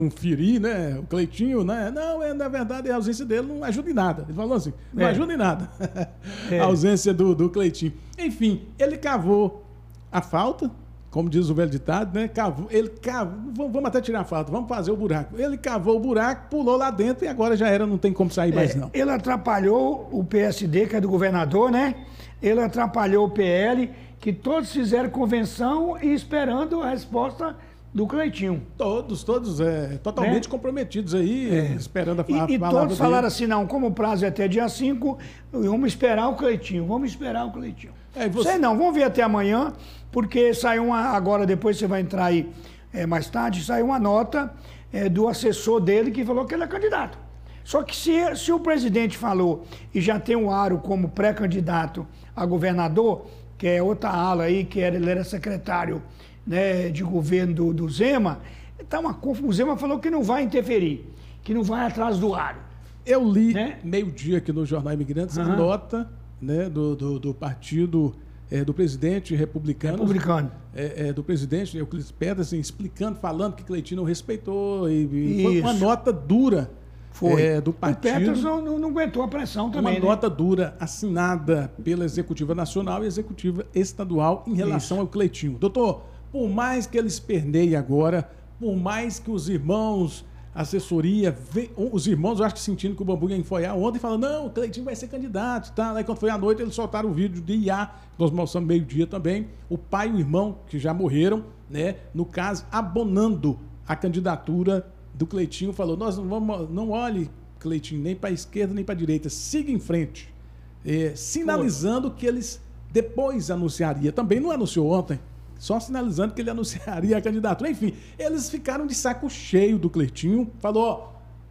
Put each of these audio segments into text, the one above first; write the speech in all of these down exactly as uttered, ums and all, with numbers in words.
ferir, né? O Cleitinho, né? Não, é, na verdade, a ausência dele não ajuda em nada. Ele falou assim, não É. ajuda em nada. É. A ausência do, do Cleitinho. Enfim, ele cavou a falta, como diz o velho ditado, né? Cavou, ele cavou, vamos, vamos até tirar a falta, vamos fazer o buraco. Ele cavou o buraco, pulou lá dentro e agora já era, não tem como sair mais, É, não. ele atrapalhou o P S D, que é do governador, né? Ele atrapalhou o P L, que todos fizeram convenção e esperando a resposta do Cleitinho. Todos, todos é, totalmente Né? comprometidos aí, esperando a, a E, e palavra todos dele. falaram assim, não, como o prazo é até dia cinco, vamos esperar o Cleitinho, vamos esperar o Cleitinho. É, e você- Sei não, vamos ver até amanhã, porque saiu uma, agora depois você vai entrar aí é, mais tarde, saiu uma nota é, do assessor dele que falou que ele é candidato. Só que se, se o presidente falou e já tem o Aro como pré-candidato a governador, que é outra ala aí, que era, ele era secretário, né, de governo do, do Zema, tá uma, conf- o Zema falou que não vai interferir, que não vai atrás do Aro. Eu li Né? meio-dia aqui no Jornal Imigrantes a Aham. nota, né, do, do, do partido é, do presidente republicano. Republicano. É, é, do presidente Euclides Peterson, explicando, falando que Cleitinho não respeitou. E, e foi uma Isso. nota dura Foi. é, do O partido. Peterson não, não aguentou a pressão também, Uma né? nota dura assinada pela Executiva Nacional e Executiva Estadual em relação Isso. ao Cleitinho. Doutor, por mais que ele esperneie agora, por mais que os irmãos, assessoria, ve- os irmãos, eu acho que sentindo que o Bambu ia enfoiar ontem, falando, não, o Cleitinho vai ser candidato, tá? Aí quando foi à noite, eles soltaram o vídeo de I A, nós mostramos meio-dia também, o pai e o irmão, que já morreram, né? No caso, abonando a candidatura do Cleitinho, falou, nós não vamos, não olhe, Cleitinho, nem para a esquerda, nem para a direita, siga em frente. É, sinalizando que eles depois anunciaria, também não anunciou ontem, só sinalizando que ele anunciaria a candidatura. Enfim, eles ficaram de saco cheio do Cleitinho, falou, ó,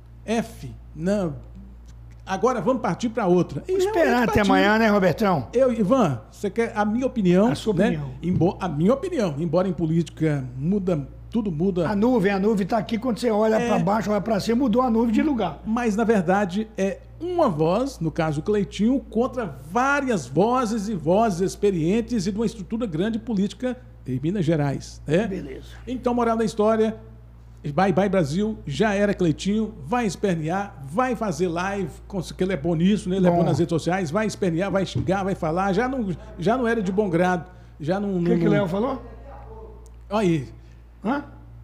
F, não, agora vamos partir para outra. E Esperar realmente até partiu. amanhã, né, Robertão? Eu, Ivan, você quer a minha opinião? A sua né? opinião. Embo- a minha opinião, embora em política muda, tudo muda. A nuvem, a nuvem tá aqui, quando você olha É. para baixo, olha para cima, mudou a nuvem de lugar. Mas, na verdade, é uma voz, no caso o Cleitinho, contra várias vozes e vozes experientes e de uma estrutura grande política em Minas Gerais. Né? Beleza. Então, moral da história, bye bye Brasil, já era Cleitinho, vai espernear, vai fazer live, que ele é bom nisso, né? Ele é Bom. bom nas redes sociais, vai espernear, vai xingar, vai falar, já não, já não era de bom grado, já não... O que, que o Léo falou? Aí, Hã?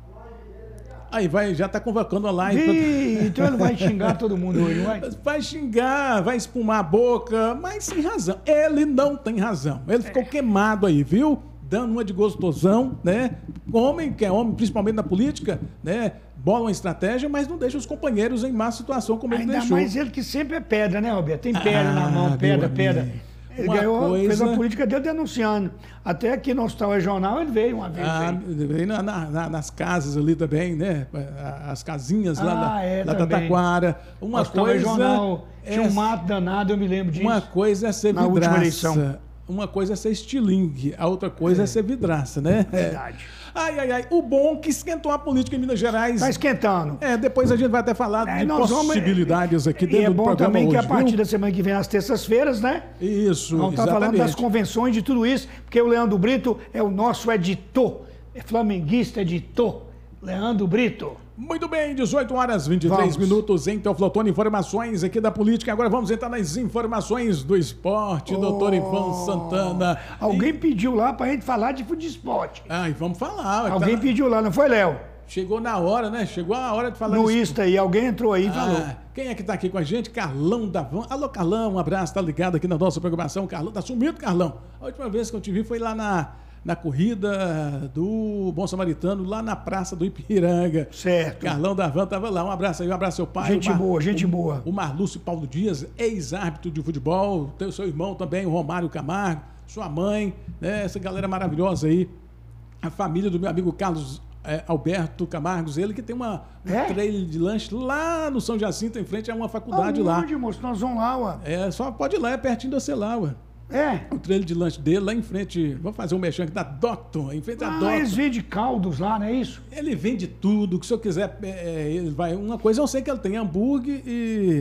aí vai, já está convocando a live. pra- Ih, então ele vai xingar todo mundo hoje, não vai? Vai xingar, vai espumar a boca, mas sem razão. Ele não tem razão. Ele ficou queimado aí, viu? Dando uma de gostosão, né? Homem, que é homem, principalmente na política, né? Bola uma estratégia, mas não deixa os companheiros em má situação como ele Ainda deixou. mais ele que sempre é pedra, né, Roberto? Tem pedra na Ah, mão, meu pedra, amigo. pedra. Ele Uma ganhou, fez coisa- a política dele denunciando. Até aqui no Hospital Regional ele veio uma vez. Ah, veio. vem na- na- na- nas casas ali também, né? As casinhas lá, Ah, da, é, lá da também. Taquara. Uma Hospital coisa Regional tinha é- um mato danado, eu me lembro disso. Uma coisa é ser Na última vidraça. eleição. Uma coisa é ser estilingue, a outra coisa é, ser vidraça, né? Verdade. É. Ai, ai, ai. O bom que esquentou a política em Minas Gerais. Tá esquentando. É, depois a gente vai até falar É, de nós vamos- possibilidades aqui E dentro é do bom programa também que hoje, a partir viu? da semana que vem, às terças-feiras, né? Isso, Vamos estar exatamente. falando das convenções, de tudo isso, porque o Leandro Brito é o nosso editor. É flamenguista editor. Leandro Brito. Muito bem, dezoito horas e vinte e três Vamos. minutos em Teoflotone. Informações aqui da política. Agora vamos entrar nas informações do esporte, doutor Ivan Santana. Alguém pediu lá pra gente falar de futebol esporte. Ai, vamos falar. ué, Alguém tá- pediu lá, não foi, Léo? Chegou na hora, né? Chegou a hora de falar No desse- Insta aí, alguém entrou aí e falou. Ah, quem é que tá aqui com a gente? Carlão da Van. Alô, Carlão, um abraço, tá ligado aqui na nossa programação. Carlão, tá sumido, Carlão. A última vez que eu te vi foi lá na, na corrida do Bom Samaritano, lá na Praça do Ipiranga. Certo. Carlão da Van tava lá. Um abraço aí, um abraço ao pai. Gente o Mar- boa, gente o- boa. O Marlúcio Paulo Dias, ex-árbitro de futebol. Tem o seu irmão também, o Romário Camargo. Sua mãe, né? Essa galera maravilhosa aí. A família do meu amigo Carlos é, Alberto Camargos, ele que tem uma, um É? trailer de lanche lá no São Jacinto, em frente a uma faculdade lá. Aonde, moço? Nós vamos lá, ué. É, só pode ir lá, é pertinho de você lá, ué. É. O trailer de lanche dele lá em frente, vamos fazer um mexão aqui da Doctor, em frente à Ah, eles Doctor. vendem caldos lá, não é isso? Ele vende tudo, que se eu quiser, é, é, ele vai. Uma coisa eu sei que ele tem hambúrguer e,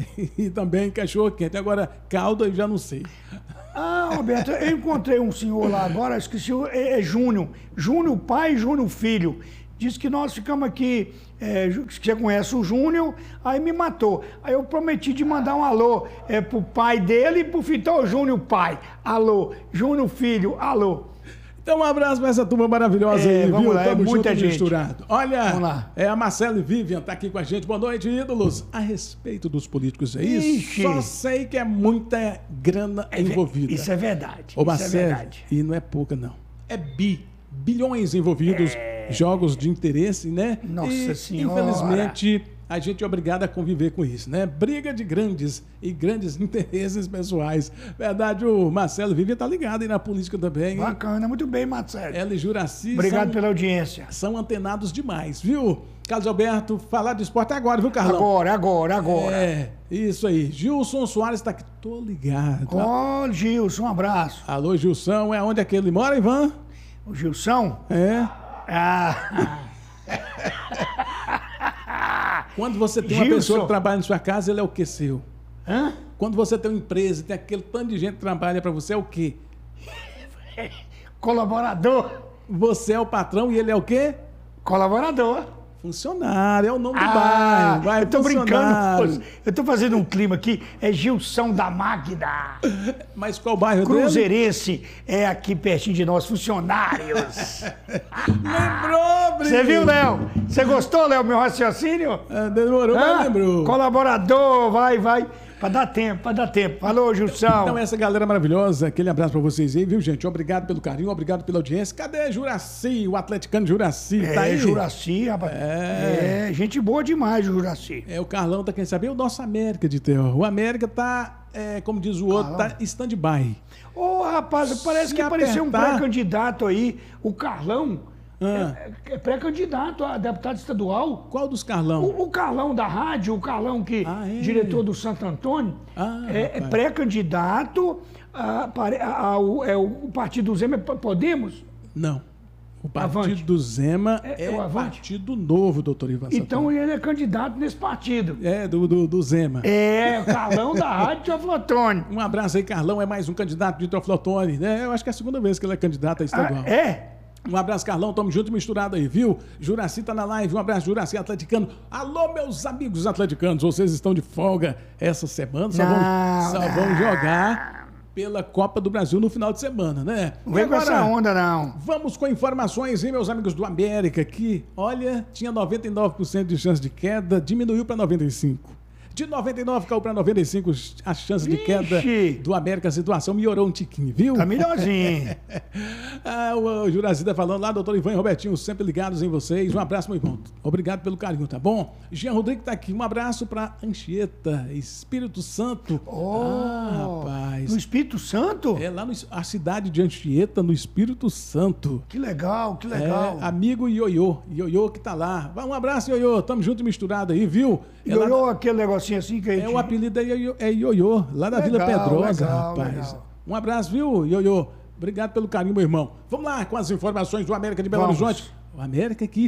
e também cachorro quente. Agora, caldo eu já não sei. Ah, Roberto, eu encontrei um senhor lá agora, esqueci, o- é, é Júnior. Júnior pai e Júnior filho. Disse que nós ficamos aqui, é, você conhece o Júnior, aí me matou. Aí eu prometi de mandar um alô é, pro pai dele e pro filho. Então, Júnior, pai, alô. Júnior, filho, alô. Então, um abraço para essa turma maravilhosa é, aí, vamos viu? Lá, Tamo é muita junto, gente. misturado. Olha, vamos lá. É a Marcela e Vivian tá aqui com a gente. Boa noite, ídolos. A respeito dos políticos, é isso? Ixi. Só sei que é muita grana É, envolvida. Isso é verdade. Ô, Marcelo, isso é verdade. e não é pouca, não. É bi. Bilhões envolvidos, é... jogos de interesse, né? Nossa e, Senhora. Infelizmente, a gente é obrigado a conviver com isso, né? Briga de grandes e grandes interesses pessoais. Verdade, o Marcelo Vivian tá ligado aí na política também. Hein? Bacana, muito bem, Marcelo. Ela e Juraci Obrigado são, pela audiência. São antenados demais, viu? Carlos Alberto, falar de esporte agora, viu, Carlão? Agora, agora, agora. É, isso aí. Gilson Soares tá aqui, tô ligado. Ó, oh, Gilson, um abraço. Alô, Gilson, é onde é que ele mora, Ivan? O Gilson? É. Ah. Quando você tem Gilson. uma pessoa que trabalha na sua casa, ele é o que seu? Hã? Quando você tem uma empresa e tem aquele tanto de gente que trabalha para você, é o quê? Colaborador. Você é o patrão e ele é o quê? Colaborador. Funcionário, é o nome do Ah, bairro. Vai, eu tô funcionário. brincando. Eu tô fazendo um clima aqui. É Gilson da Magda. Mas qual bairro Cruzeirense é aqui pertinho de nós, funcionários. Lembrou, Brito? Você viu, Léo? Você gostou, Léo, meu raciocínio? Ah, demorou, mas lembrou. Colaborador, vai, vai. Pra dar tempo, pra dar tempo. Falou, Gilson. Então, essa galera maravilhosa, aquele abraço pra vocês aí, viu, gente? Obrigado pelo carinho, obrigado pela audiência. Cadê Juraci, o atleticano Juraci? É, tá aí? Juraci, rapaz. É. é, gente boa demais, Juraci. É, o Carlão tá querendo saber o nosso América de terror. O América tá, é, como diz o outro, Carlão. tá stand-by. Ô, rapaz, parece Se que apareceu um apertar- pré-candidato aí, o Carlão. Ah. É, é pré-candidato a deputado estadual. Qual dos Carlão? O, o Carlão da rádio, o Carlão que Ah, é? diretor do Santo Antônio, Ah, é, é rapaz. pré-candidato a, pare- a- ao é o partido do Zema, Podemos. Não. O Partido Avante. do Zema É, é, é o Avante. Partido Novo, doutor Ivan Então Santana. ele é candidato nesse partido. É, do, do, do Zema. É, o Carlão da rádio Teoflotone. Um abraço aí, Carlão. É mais um candidato de Teoflotone, né? Eu acho que é a segunda vez que ele é candidato a estadual. Ah, é? Um abraço, Carlão. Tamo junto e misturado aí, viu? Juraci tá na live. Um abraço, Juraci atleticano. Alô, meus amigos atleticanos. Vocês estão de folga essa semana. Só, Não, vão, só não. vão jogar pela Copa do Brasil no final de semana, né? Não E vem com essa onda, não. vamos com informações, hein, meus amigos do América, que, olha, tinha noventa e nove por cento de chance de queda, diminuiu para noventa e cinco por cento. De noventa e nove caiu para noventa e cinco a chance de queda Ixi. do América. A situação melhorou um tiquinho, viu? Tá melhorzinho. Ah, o, o Juraci tá falando lá, doutor Ivan e Robertinho, sempre ligados em vocês. Um abraço, meu irmão. Obrigado pelo carinho, tá bom? Jean Rodrigo tá aqui. Um abraço pra Anchieta, Espírito Santo. Oh, ah, rapaz. No Espírito Santo? É lá no, a cidade de Anchieta, no Espírito Santo. Que legal, que legal. É, amigo Ioiô. Ioiô que tá lá. Um abraço, Ioiô. Tamo junto e misturado aí, viu? É lá- Ioiô, aquele negocinho assim que a gente... é, o apelido é Ioiô, é Ioiô, lá da Vila Legal, Pedrosa, legal, rapaz. legal. Um abraço, viu, Ioiô? Obrigado pelo carinho, meu irmão. Vamos lá com as informações do América de Belo Vamos. Horizonte. O América que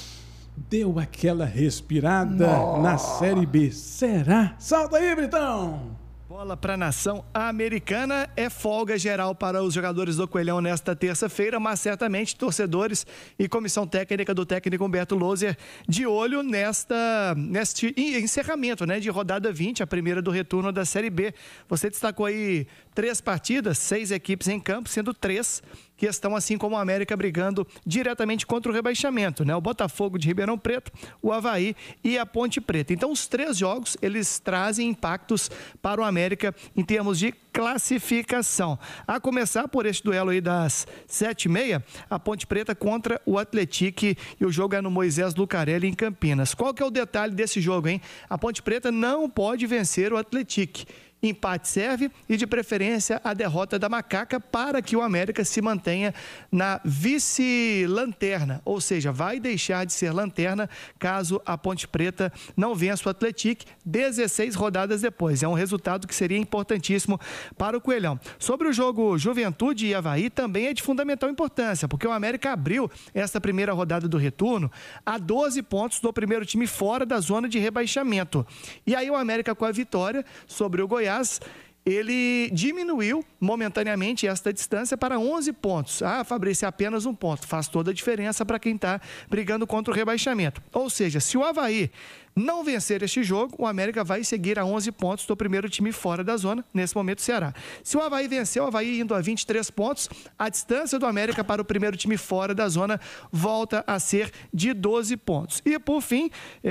deu aquela respirada na Série B. Será? Salta aí, Britão! Bola para a nação americana, é folga geral para os jogadores do Coelhão nesta terça-feira, mas certamente torcedores e comissão técnica do técnico Humberto Loser de olho nesta, neste encerramento, né, de rodada vinte, a primeira do retorno da Série B. Você destacou aí três partidas, seis equipes em campo, sendo três que estão, assim como a América, brigando diretamente contra o rebaixamento, né? O Botafogo de Ribeirão Preto, o Avaí e a Ponte Preta. Então, os três jogos, eles trazem impactos para o América em termos de classificação. A começar por este duelo aí das sete e meia, a Ponte Preta contra o Atlético, e o jogo é no Moisés Lucarelli, em Campinas. Qual que é o detalhe desse jogo, hein? A Ponte Preta não pode vencer o Atlético. Empate serve e, de preferência, a derrota da Macaca para que o América se mantenha na vice-lanterna, ou seja, vai deixar de ser lanterna caso a Ponte Preta não vença o Atlético dezesseis rodadas depois. É um resultado que seria importantíssimo para o Coelhão. Sobre o jogo Juventude e Avaí, também é de fundamental importância, porque o América abriu esta primeira rodada do retorno a doze pontos do primeiro time fora da zona de rebaixamento. E aí o América, com a vitória sobre o Goiás, ele diminuiu momentaneamente esta distância para onze pontos. Ah, Fabrício, é apenas um ponto. Faz toda a diferença para quem está brigando contra o rebaixamento. Ou seja, se o Avaí não vencer este jogo, o América vai seguir a onze pontos do primeiro time fora da zona, nesse momento o Ceará. Se o Avaí vencer, o Avaí indo a vinte e três pontos, a distância do América para o primeiro time fora da zona volta a ser de doze pontos. E por fim,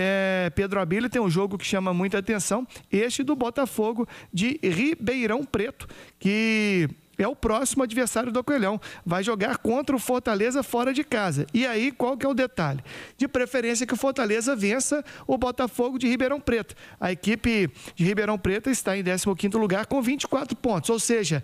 é, Pedro Abílio tem um jogo que chama muita atenção, este do Botafogo de Ribeirão Preto, que é o próximo adversário do Coelhão. Vai jogar contra o Fortaleza fora de casa. E aí, qual que é o detalhe? De preferência que o Fortaleza vença o Botafogo de Ribeirão Preto. A equipe de Ribeirão Preto está em décimo quinto lugar com vinte e quatro pontos. Ou seja,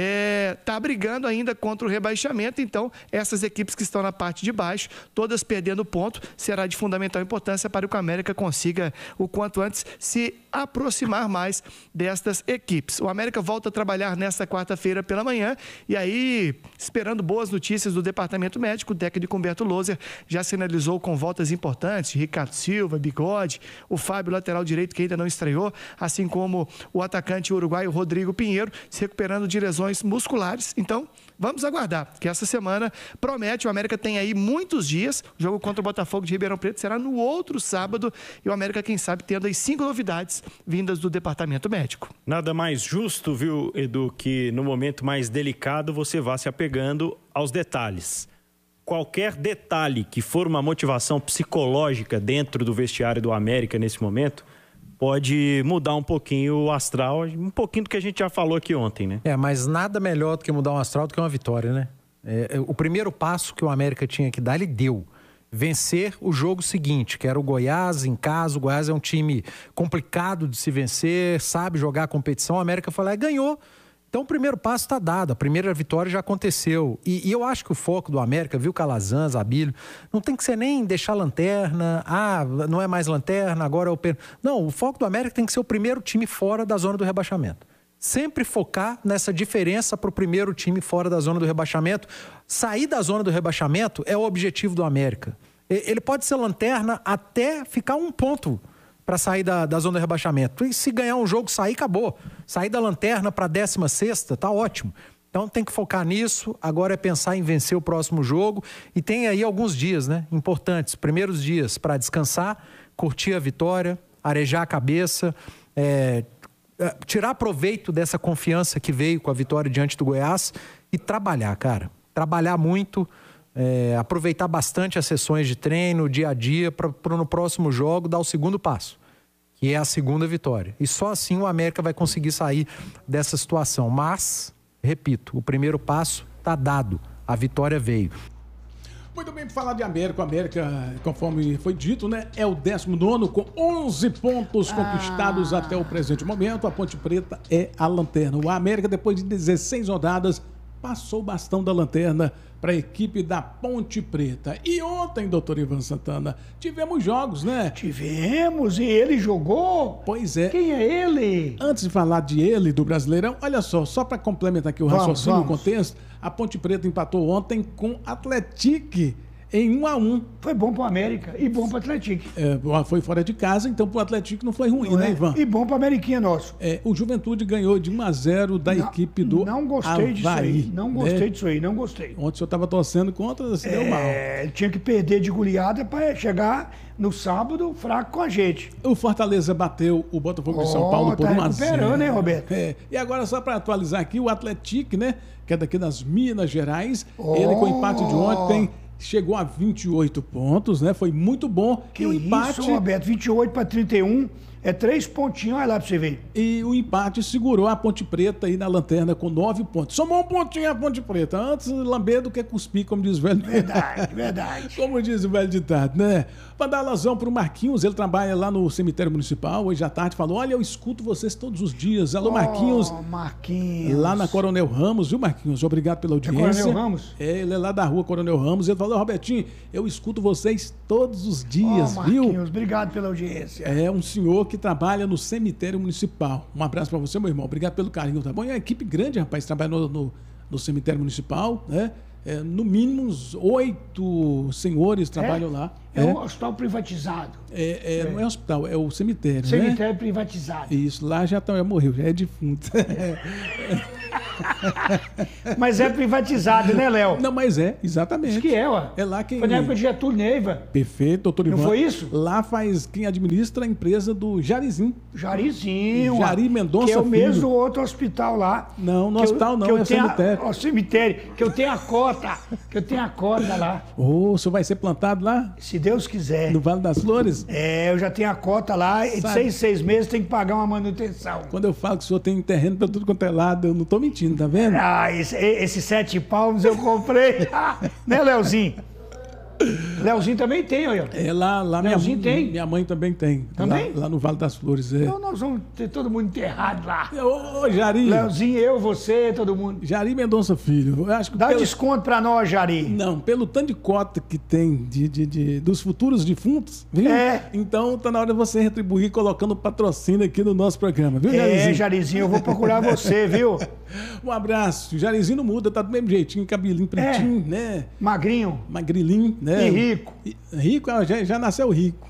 está é, brigando ainda contra o rebaixamento. Então, essas equipes que estão na parte de baixo, todas perdendo ponto, será de fundamental importância para que o América consiga, o quanto antes, se aproximar mais destas equipes. O América volta a trabalhar nesta quarta-feira pela manhã, e aí, esperando boas notícias do departamento médico, o técnico Humberto Loser já sinalizou com voltas importantes, Ricardo Silva, Bigode, o Fábio, lateral direito, que ainda não estreou, assim como o atacante uruguaio Rodrigo Pinheiro, se recuperando de lesões musculares. Então, vamos aguardar, que essa semana promete, o América tem aí muitos dias, o jogo contra o Botafogo de Ribeirão Preto será no outro sábado, e o América, quem sabe, tendo aí cinco novidades vindas do departamento médico. Nada mais justo, viu, Edu, que no momento mais delicado você vá se apegando aos detalhes. Qualquer detalhe que for uma motivação psicológica dentro do vestiário do América nesse momento pode mudar um pouquinho o astral, um pouquinho do que a gente já falou aqui ontem, né? É, mas nada melhor do que mudar um astral do que uma vitória, né? É, o primeiro passo que o América tinha que dar, ele deu. Vencer o jogo seguinte, que era o Goiás em casa. O Goiás é um time complicado de se vencer, sabe jogar a competição. O América foi lá e ganhou. Então o primeiro passo está dado, a primeira vitória já aconteceu. E, e eu acho que o foco do América, viu, Calazans, Abílio, não tem que ser nem deixar lanterna, ah, não é mais lanterna, agora é o... Não, o foco do América tem que ser o primeiro time fora da zona do rebaixamento. Sempre focar nessa diferença para o primeiro time fora da zona do rebaixamento. Sair da zona do rebaixamento é o objetivo do América. Ele pode ser lanterna até ficar um ponto para sair da, da zona do rebaixamento. E se ganhar um jogo, sair, acabou. Sair da lanterna para a décima sexta, tá ótimo. Então tem que focar nisso. Agora é pensar em vencer o próximo jogo. E tem aí alguns dias, né, importantes. Primeiros dias para descansar, curtir a vitória, arejar a cabeça, é, tirar proveito dessa confiança que veio com a vitória diante do Goiás e trabalhar, cara. Trabalhar muito, é, aproveitar bastante as sessões de treino, dia a dia, para no próximo jogo dar o segundo passo, que é a segunda vitória. E só assim o América vai conseguir sair dessa situação. Mas, repito, o primeiro passo está dado. A vitória veio. Muito bem, para falar de América, o América, conforme foi dito, né, é o décimo nono com onze pontos conquistados ah. até o presente momento. A Ponte Preta é a lanterna. O América, depois de dezesseis rodadas, passou o bastão da lanterna para a equipe da Ponte Preta. E ontem, doutor Ivan Santana, tivemos jogos, né? Tivemos, e ele jogou? Pois é. Quem é ele? Antes de falar de ele, do Brasileirão, olha só, só para complementar aqui o vamos, raciocínio, vamos. o contexto, a Ponte Preta empatou ontem com Atlético em um a um. Foi bom pro América e bom pro Atlético. É, foi fora de casa, então pro Atlético não foi ruim, não né, é? Ivan? E bom pro Ameriquinha nosso. É, o Juventude ganhou de um a zero da não, equipe do Não gostei Avaí, disso aí, não gostei né? disso aí, não gostei. Ontem o senhor estava torcendo contra, se é, deu mal. Ele tinha que perder de goleada para chegar no sábado fraco com a gente. O Fortaleza bateu o Botafogo oh, de São Paulo por tá um a zero. recuperando, hein, Roberto? É, e agora, só para atualizar aqui, o Atlético, né, que é daqui das Minas Gerais, oh. ele com o empate de ontem chegou a vinte e oito pontos, né? Foi muito bom. Que e o empate... isso, Roberto? vinte e oito para trinta e um, é três pontinhos, olha lá para você ver. E o empate segurou a Ponte Preta aí na lanterna com nove pontos. Somou um pontinho a Ponte Preta. Antes lamber do que cuspir, como diz o velho. Verdade, verdade. Como diz o velho ditado, né? Para dar alusão para o Marquinhos, ele trabalha lá no cemitério municipal. Hoje à tarde falou: olha, eu escuto vocês todos os dias. Alô, Marquinhos. Oh, Marquinhos. Lá na Coronel Ramos, viu, Marquinhos? Obrigado pela audiência. É Coronel Ramos? É, ele é lá da rua Coronel Ramos. Ele falou: Robertinho, eu escuto vocês todos os dias, oh, viu? Marquinhos, obrigado pela audiência. É um senhor que trabalha no cemitério municipal. Um abraço para você, meu irmão. Obrigado pelo carinho, tá bom? E a equipe grande, rapaz, trabalha no, no, no cemitério municipal, né? É, no mínimo uns oito senhores trabalham é? lá. É, é um hospital privatizado. É, é, é. Não é hospital, é o cemitério. Cemitério né? privatizado. Isso, lá já, tá, já morreu, já é defunto. Mas é privatizado, né, Léo? Não, mas é, exatamente. Diz que é, ó. É lá quem... Foi na época de Getúlio Neiva. Perfeito, doutor Ivan. Não foi isso? Lá faz quem administra a empresa do Jarizinho. Jarizinho. Jari Mendonça Que é o Filho. mesmo outro hospital lá. Não, no que hospital eu, não, que eu é o tenho cemitério. A, o cemitério. Que eu tenho a cota. Que eu tenho a cota lá. Ô, oh, o senhor vai ser plantado lá? Se Deus quiser. No Vale das Flores? É, eu já tenho a cota lá. E de Sabe? seis, seis meses tem que pagar uma manutenção. Quando eu falo que o senhor tem terreno pra tudo quanto é lado, eu não tô mentindo, tá vendo? Ah, esse, esse sete palmos eu comprei. Né, Leozinho? Leozinho também tem, olha. É lá, lá minha, Leozinho tem? minha mãe também tem. Também? Lá, lá no Vale das Flores, é. Então nós vamos ter todo mundo enterrado lá. Ô, ô, Jari. Leozinho, eu, você, todo mundo. Jari Mendonça Filho. Eu acho que Dá pelo... desconto pra nós, Jari. Não, pelo tanto de cota que tem de, de, de- dos futuros defuntos, viu? É. Então tá na hora de você retribuir colocando patrocínio aqui no nosso programa, viu, É, Jarizinho? Jarizinho, eu vou procurar você, viu? Um abraço. Jarizinho não muda, tá do mesmo jeitinho, cabelinho pretinho, né? Magrinho Magrilinho, né? e rico. E- Rico, ah, já, já nasceu rico.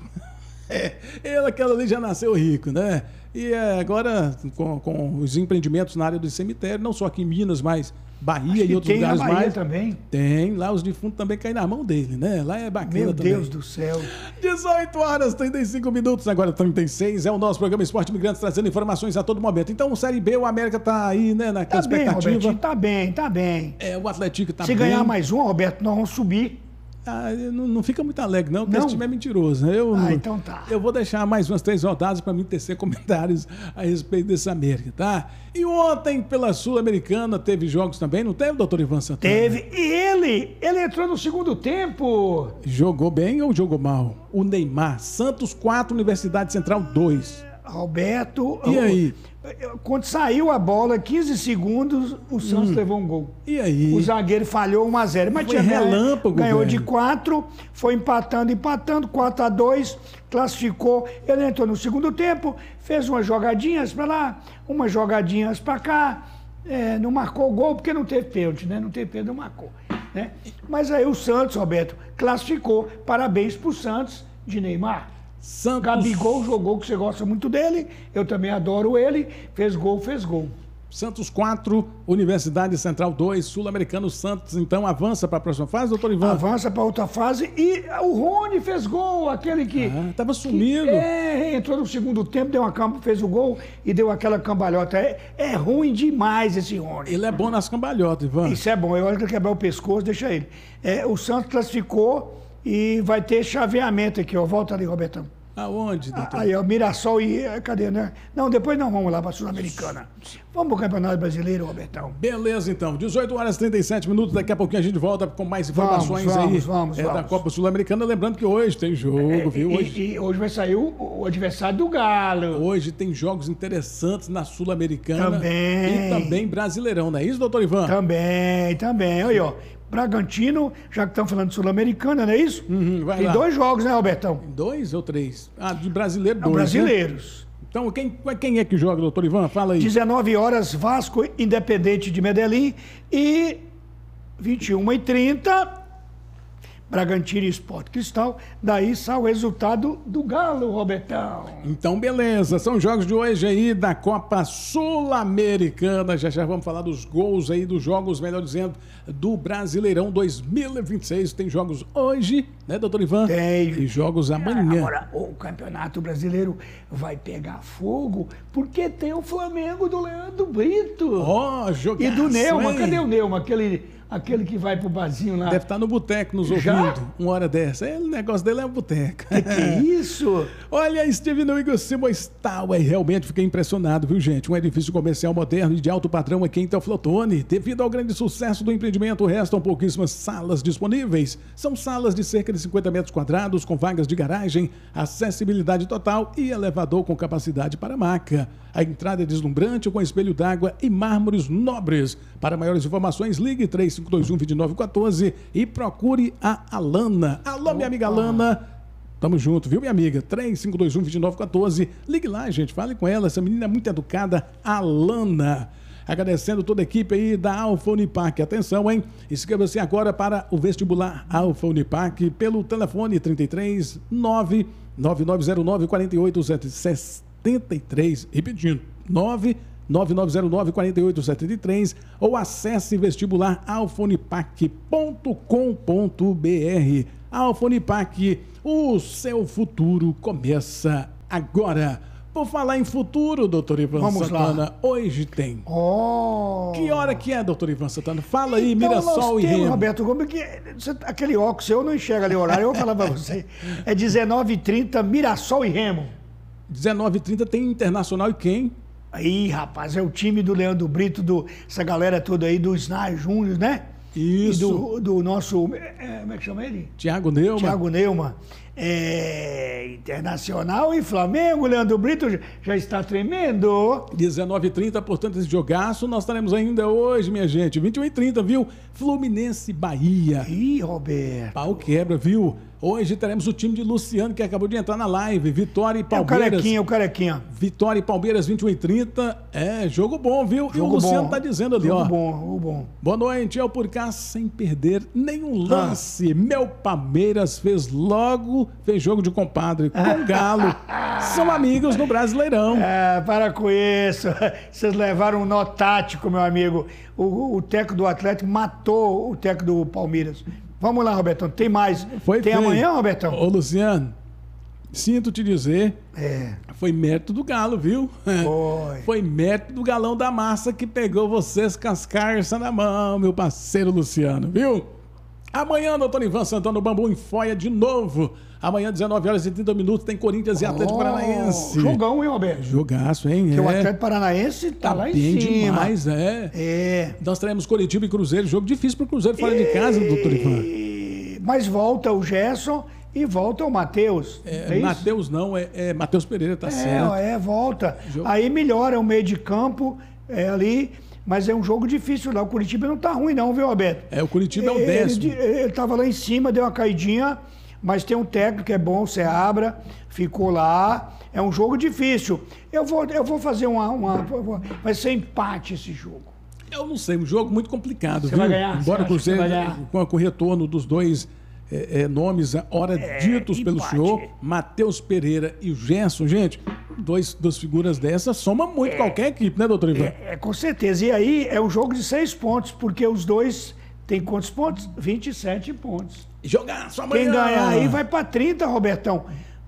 É, ele, aquela ali, já nasceu rico, né? E é, agora, com, com os empreendimentos na área do cemitério, não só aqui em Minas, mas Bahia Que e outros tem na lugares Bahia mais. também. Tem, lá os defuntos também caem na mão dele, né? Lá é bacana Meu também. Deus do céu. dezoito horas, trinta e cinco minutos, agora trinta e seis. É o nosso programa Esporte Imigrantes trazendo informações a todo momento. Então, Série B, o América tá aí, né, naquela Tá bem, expectativa. Robertinho, tá bem, tá bem. É, o Atlético tá Se bem. ganhar mais um, Roberto, nós vamos subir. Ah, não, não fica muito alegre, não, porque Não? esse time é mentiroso. Né? Eu, Ah, então tá. Eu vou deixar mais umas três rodadas para mim tecer comentários a respeito desse América, tá? E ontem, pela Sul-Americana, teve jogos também, não teve, doutor Ivan Santana? Teve. E ele, ele entrou no segundo tempo. Jogou bem ou jogou mal? O Neymar, Santos quatro, Universidade Central dois. Roberto. E aí? Quando saiu a bola, quinze segundos, o Santos Hum. levou um gol. E aí? O zagueiro falhou um a zero. Mas Foi tinha ganho- relâmpago, ganhou velho. de quatro, foi empatando, empatando, quatro a dois, classificou. Ele entrou no segundo tempo, fez umas jogadinhas para lá, umas jogadinhas para cá. É, não marcou gol porque não teve pênalti, né? Não teve pênalti, não marcou. Né? Mas aí o Santos, Roberto, classificou. Parabéns pro Santos de Neymar. Santos... Gabigol jogou, que você gosta muito dele. Eu também adoro ele. Fez gol, fez gol. Santos quatro, Universidade Central dois, Sul-Americano Santos, então avança para a próxima fase, doutor Ivan? Avança para outra fase. E o Rony fez gol, aquele que... Ah, tava sumido. que, é, entrou no segundo tempo, deu uma campo, fez o gol e deu aquela cambalhota. É, é ruim demais esse Rony. Ele é bom nas cambalhotas, Ivan. Isso é bom. Eu acho que ele quebrar o pescoço, deixa ele. É, o Santos classificou e vai ter chaveamento aqui, ó. Volta ali, Robertão. Aonde, doutor? Aí, ó, Mirassol e... Cadê, né? Não, depois não vamos lá para a Sul-Americana. Vamos para o Campeonato Brasileiro, Robertão. Beleza, então. dezoito horas e trinta e sete minutos. Daqui a pouquinho a gente volta com mais informações Vamos, aí vamos, vamos, é, da vamos. Copa Sul-Americana. Lembrando que hoje tem jogo, viu? E- Hoje, E, e hoje vai sair o, o adversário do Galo. hoje tem jogos interessantes na Sul-Americana. Também. E também Brasileirão, não é isso, doutor Ivan? Também, também. Olha, ó. Bragantino, já que estamos falando de Sul-Americana, não é isso? Uhum, vai Tem lá. dois jogos, né, Robertão? Dois ou três? Ah, de brasileiro, Não, dois. né? brasileiros. Então, quem, quem é que joga, doutor Ivan? Fala aí. dezenove horas, Vasco Independente de Medellín. E vinte e uma e trinta, Bragantino e Sport Cristal. Daí sai o resultado do Galo, Robertão. Então, beleza. São jogos de hoje aí da Copa Sul-Americana. Já já vamos falar dos gols aí, dos jogos, melhor dizendo, do Brasileirão dois mil e vinte e seis. Tem jogos hoje, né, doutor Ivan? Tem. E jogos amanhã. Agora, o Campeonato Brasileiro vai pegar fogo porque tem o Flamengo do Leandro Brito. Ó, oh, jogaço, E do Neuma. hein? Cadê o Neuma? Aquele, aquele que vai pro barzinho lá. Deve estar no boteco nos Já? ouvindo, uma hora dessa. É, o negócio dele é o boteco. Que que é isso? Olha, Steve no Igor Simões Tower, realmente fiquei impressionado, viu, gente? Um edifício comercial moderno e de alto padrão aqui em Teoflotone. Devido ao grande sucesso do empreendimento, restam pouquíssimas salas disponíveis. São salas de cerca de cinquenta metros quadrados, com vagas de garagem, acessibilidade total e elevador com capacidade para maca. A entrada é deslumbrante, com espelho d'água e mármores nobres. Para maiores informações, ligue três cinco dois um, dois nove um quatro e procure a Alana. Alô, minha amiga Alana. Tamo junto, viu, minha amiga? três cinco dois um, dois nove um quatro. Ligue lá, gente, fale com ela. Essa menina é muito educada, Alana. Agradecendo toda a equipe aí da Alfa Unipac. Atenção, hein? Inscreva-se agora para o vestibular Alfa Unipac pelo telefone trinta e três, nove nove nove zero nove, quatro oito sete três. Repetindo, nove nove nove zero nove, quatro oito sete três ou acesse vestibular alfa unipac ponto com ponto br. Alfa Unipac, o seu futuro começa agora. Por falar em futuro, doutor Ivan Vamos Santana, lá. hoje tem. Oh. Que hora que é, doutor Ivan Santana? Fala aí, Então, Mirassol nós e temos, Remo. Roberto, como é que você- aquele óculos eu não enxergo ali o horário, eu vou falar pra você. É dezenove e trinta, Mirassol e Remo. dezenove e trinta tem Internacional e quem? Aí, rapaz, é o time do Leandro Brito, do, essa galera toda aí, do Snar Júnior, né? Isso. E do, do nosso, é, como é que chama ele? Tiago Neumann. Thiago Neumann. É, Internacional e Flamengo, Leandro Brito já está tremendo. dezenove e trinta, portanto, esse jogaço nós teremos ainda hoje, minha gente. vinte e um e trinta, viu? Fluminense Bahia. Ih, Roberto. Pau quebra, viu? Hoje teremos o time de Luciano, que acabou de entrar na live. Vitória e É o Palmeiras. carequinha, é o carequinha. Vitória e Palmeiras, vinte e um e trinta. É, jogo bom, viu? e o Jogo Luciano bom. tá dizendo ali, jogo ó. bom, jogo bom. Boa noite, é o Por Cá sem perder nenhum Ah. lance. Meu Palmeiras fez logo, fez jogo de compadre com Galo. São amigos no Brasileirão. É, para com isso. Vocês levaram um nó tático, meu amigo. O, o técnico do Atlético matou o técnico do Palmeiras. Vamos lá, Robertão. Tem mais. Foi Tem feio. amanhã, Robertão? Ô, Luciano, sinto te dizer, É. foi mérito do Galo, viu? Foi. Foi mérito do Galão da Massa que pegou vocês com as carças na mão, meu parceiro Luciano, viu? Amanhã, doutor Ivan Santana, o Bambu enfoia de novo. Amanhã, dezenove horas e trinta minutos, tem Corinthians e Atlético Oh, Paranaense. Jogão, hein, Roberto? Jogaço, hein? Porque o É. Atlético Paranaense tá, Tá lá em bem cima. demais, é. É. Nós teremos Coritiba e Cruzeiro, jogo difícil pro Cruzeiro fora de casa, doutor Ivan. E- Mas volta o Gerson e volta o Matheus. É, isso? Matheus não, é, é Matheus Pereira, tá certo. É, é, volta. Jogo- Aí melhora o meio de campo é, ali, mas é um jogo difícil lá. O Curitiba não tá ruim não, viu, Roberto? É, o Curitiba é o Ele- décimo. Ele, ele tava lá em cima, deu uma caidinha, mas tem um técnico que é bom, o Seabra, ficou lá. É um jogo difícil. Eu vou, eu vou fazer uma, uma... Vai ser empate esse jogo. Eu não sei, um jogo muito complicado, Você viu? vai ganhar? Você Embora o acha que você Cruzeiro, vai ganhar? com, com o retorno dos dois é, é, nomes, a hora ditos pelo empate. senhor, Matheus Pereira e o Gerson, gente, dois, duas figuras dessas soma muito qualquer equipe, né, doutor Ivan? É, com certeza. E aí é um jogo de seis pontos, porque os dois têm quantos pontos? vinte e sete pontos. Jogaço amanhã! Quem ganhar aí vai para trinta, Robertão.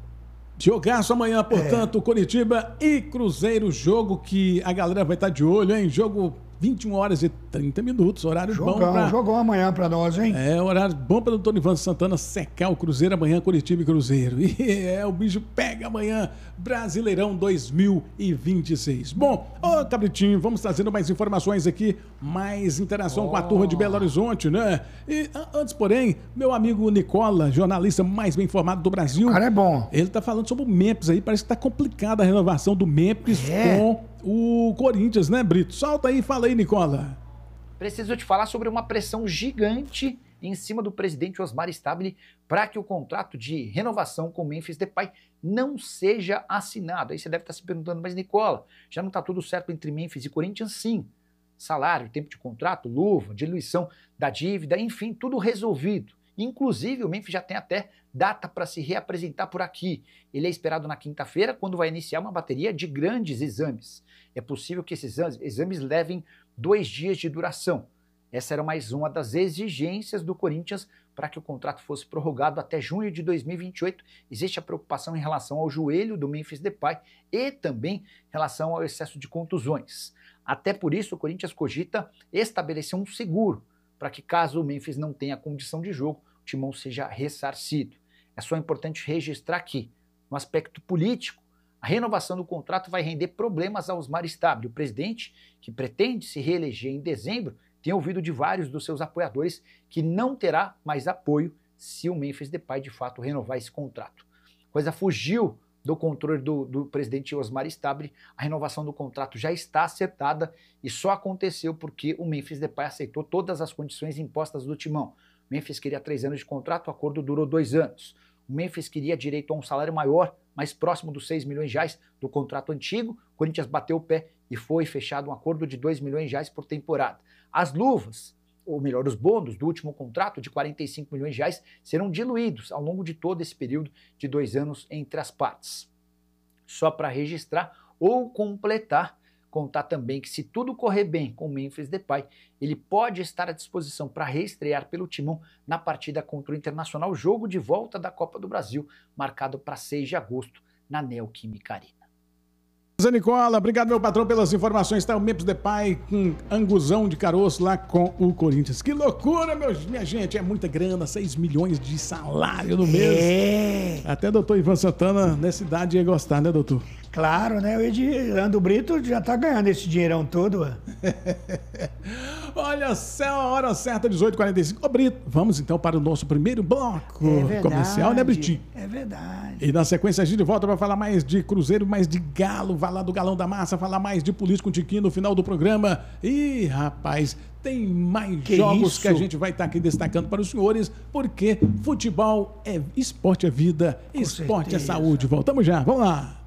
Jogaço amanhã, É. portanto, Coritiba e Cruzeiro, jogo que a galera vai estar de olho, hein? Jogo vinte e uma horas e trinta minutos, horário bom Jogão, pra... jogão amanhã para nós, hein? É, horário bom para o doutor Ivan Santana secar o Cruzeiro amanhã, Coritiba e Cruzeiro. E é, o bicho pega amanhã, Brasileirão dois mil e vinte e seis. Bom, ô Cabritinho, vamos trazendo mais informações aqui, mais interação oh. com a turma de Belo Horizonte, né? E antes, porém, meu amigo Nicola, jornalista mais bem informado do Brasil. O cara é bom. Ele tá falando sobre o Memphis aí, parece que tá complicada a renovação do Memphis É. com o Corinthians, né, Brito? Solta aí, fala aí, Nicola. Preciso te falar sobre uma pressão gigante em cima do presidente Osmar Stabile para que o contrato de renovação com o Memphis Depay não seja assinado. Aí você deve estar se perguntando, mas Nicola, já não está tudo certo entre Memphis e Corinthians? Sim. Salário, tempo de contrato, luva, diluição da dívida, enfim, tudo resolvido. Inclusive, o Memphis já tem até data para se reapresentar por aqui. Ele é esperado na quinta-feira, quando vai iniciar uma bateria de grandes exames. É possível que esses exames levem dois dias de duração. Essa era mais uma das exigências do Corinthians para que o contrato fosse prorrogado até junho de dois mil e vinte e oito. Existe a preocupação em relação ao joelho do Memphis Depay e também em relação ao excesso de contusões. Até por isso, o Corinthians cogita estabelecer um seguro para que, caso o Memphis não tenha condição de jogo, o Timão seja ressarcido. É só importante registrar que, no aspecto político, a renovação do contrato vai render problemas a Osmar Stabile. O presidente, que pretende se reeleger em dezembro, tem ouvido de vários dos seus apoiadores que não terá mais apoio se o Memphis Depay de fato renovar esse contrato. A coisa fugiu do controle do, do presidente Osmar Stabile. A renovação do contrato já está acertada e só aconteceu porque o Memphis Depay aceitou todas as condições impostas do Timão. O Memphis queria três anos de contrato, o acordo durou dois anos. O Memphis queria direito a um salário maior mais próximo dos seis milhões de reais do contrato antigo. O Corinthians bateu o pé e foi fechado um acordo de dois milhões de reais por temporada. As luvas, ou melhor, os bônus do último contrato de quarenta e cinco milhões de reais serão diluídos ao longo de todo esse período de dois anos entre as partes. Só para registrar ou completar, contar também que se tudo correr bem com o Memphis Depay, ele pode estar à disposição para reestrear pelo Timão na partida contra o Internacional, jogo de volta da Copa do Brasil, marcado para seis de agosto na Neoquímica Arena. Zé Nicola, obrigado, meu patrão, pelas informações. Está o Memphis Depay com anguzão de caroço lá com o Corinthians. Que loucura, meus, minha gente. É muita grana, seis milhões de salário no mês. É. Até doutor Ivan Santana, nessa idade, ia gostar, né, doutor? Claro, né? O Edilando Brito já tá ganhando esse dinheirão todo. Ué. Olha só, a hora certa, dezoito e quarenta e cinco. Ô, Brito, vamos então para o nosso primeiro bloco É verdade, comercial, né, Britinho? É verdade. E na sequência a gente volta para falar mais de Cruzeiro, mais de Galo, falar do Galão da Massa, falar mais de Polícia com o Tiquinho no final do programa. Ih, rapaz, tem mais Que jogos isso? que a gente vai estar aqui destacando para os senhores, porque futebol é esporte, é vida, Com esporte certeza. é saúde. Voltamos já, vamos lá.